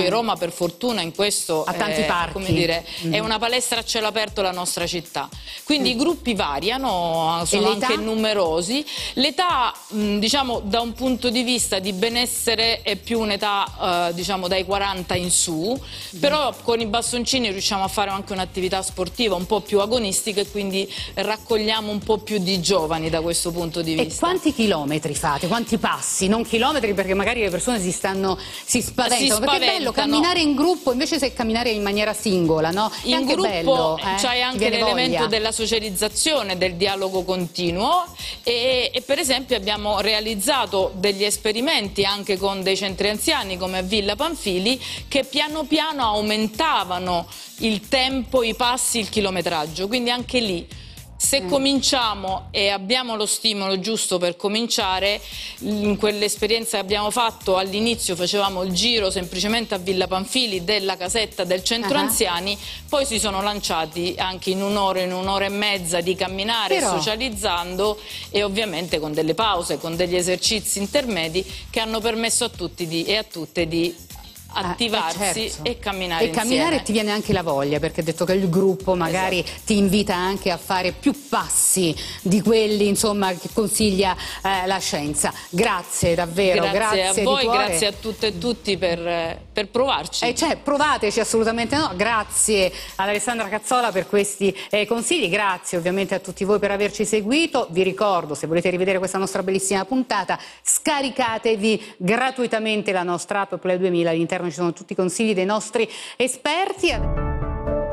Poi Roma per fortuna in questo ha tanti parchi, come dire, è una palestra a cielo aperto la nostra città, quindi i gruppi variano, sono anche numerosi. L'età diciamo da un punto di vista di benessere è più un'età diciamo dai 40 in su, però con i bastoncini riusciamo a fare anche un'attività sportiva un po' più agonistica e quindi raccogliamo un po' più di giovani da questo punto di vista. E quanti chilometri fate? Quanti passi? Non chilometri, perché magari le persone si spaventano, perché è bello camminare in gruppo invece che camminare in maniera singola, no? È in anche gruppo c'hai bello, anche l'elemento della socializzazione, del dialogo continuo e per esempio abbiamo realizzato degli esperimenti anche con dei centri anziani come a Villa Pamphili che piano piano aumentavano il tempo, i passi, il chilometraggio, quindi anche lì se cominciamo e abbiamo lo stimolo giusto per cominciare, in quell'esperienza che abbiamo fatto all'inizio facevamo il giro semplicemente a Villa Pamphili della casetta del centro anziani, poi si sono lanciati anche in un'ora e mezza di camminare socializzando e ovviamente con delle pause, con degli esercizi intermedi che hanno permesso a tutti e a tutte di attivarsi e camminare insieme. E camminare ti viene anche la voglia, perché hai detto che il gruppo magari ti invita anche a fare più passi di quelli insomma che consiglia la scienza. Grazie davvero, grazie a voi, di cuore. grazie a tutte e tutti per provarci. Provateci assolutamente, no. Grazie ad Alessandra Cazzola per questi consigli, grazie ovviamente a tutti voi per averci seguito. Vi ricordo, se volete rivedere questa nostra bellissima puntata, scaricatevi gratuitamente la nostra app Play 2000, all'interno ci sono tutti i consigli dei nostri esperti.